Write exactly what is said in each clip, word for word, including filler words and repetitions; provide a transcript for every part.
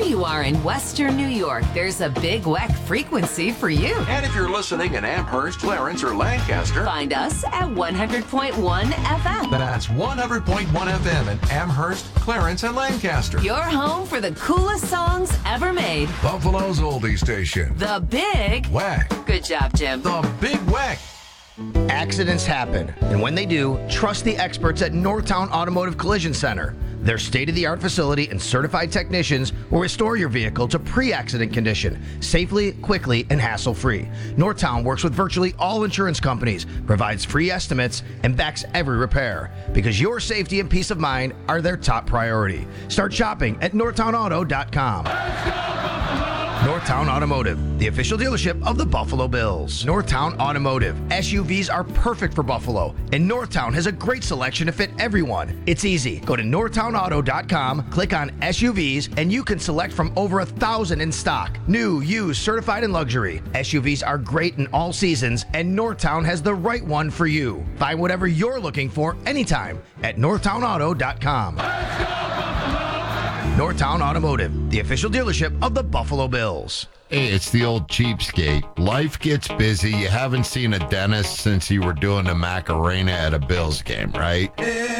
you are in Western New York, there's a Big W E C frequency for you. And if you're listening in Amherst, Clarence, or Lancaster, Find us at one hundred point one F M. that's one hundred point one F M in Amherst, Clarence, and Lancaster. Your home for the coolest songs ever made. Buffalo's oldie station. The Big W E C. Good job, Jim. The Big W E C. Accidents happen, and when they do, trust the experts at Northtown Automotive Collision Center. Their state-of-the-art facility and certified technicians will restore your vehicle to pre-accident condition safely, quickly, and hassle-free. Northtown works with virtually all insurance companies, provides free estimates, and backs every repair because your safety and peace of mind are their top priority. Start shopping at northtown auto dot com. Northtown Automotive, the official dealership of the Buffalo Bills. Northtown Automotive. S U Vs are perfect for Buffalo, and Northtown has a great selection to fit everyone. It's easy. Go to northtown auto dot com, click on S U Vs, and you can select from over a thousand in stock. New, used, certified, and luxury. S U Vs are great in all seasons, and Northtown has the right one for you. Find whatever you're looking for anytime at northtown auto dot com. Northtown Automotive, the official dealership of the Buffalo Bills. Hey, it's the old cheapskate. Life gets busy. You haven't seen a dentist since you were doing the Macarena at a Bills game, right?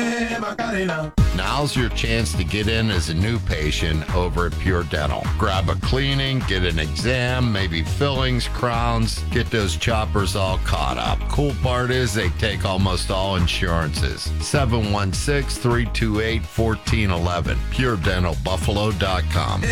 Now's your chance to get in as a new patient over at Pure Dental. Grab a cleaning, get an exam, maybe fillings, crowns, get those choppers all caught up. Cool part is they take almost all insurances. seven one six, three two eight, one four one one. pure dental buffalo dot com.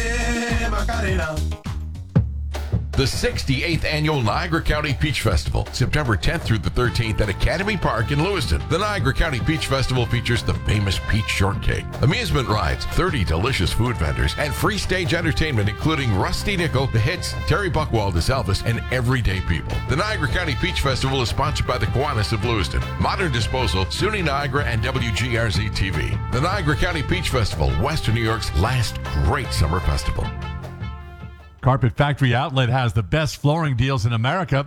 The sixty-eighth Annual Niagara County Peach Festival, September tenth through the thirteenth at Academy Park in Lewiston. The Niagara County Peach Festival features the famous peach shortcake, amusement rides, thirty delicious food vendors, and free stage entertainment including Rusty Nickel, The Hits, Terry Buckwald as Elvis, and everyday people. The Niagara County Peach Festival is sponsored by the Kiwanis of Lewiston, Modern Disposal, SUNY Niagara, and W G R Z T V. The Niagara County Peach Festival, Western New York's last great summer festival. Carpet Factory Outlet has the best flooring deals in America.